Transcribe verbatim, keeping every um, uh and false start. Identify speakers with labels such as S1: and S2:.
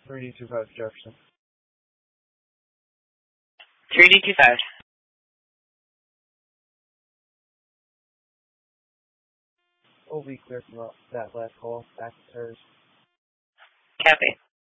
S1: three D two five Jefferson.
S2: three D two five.
S1: We'll be clear from that last call. Back to hers.
S2: Copy.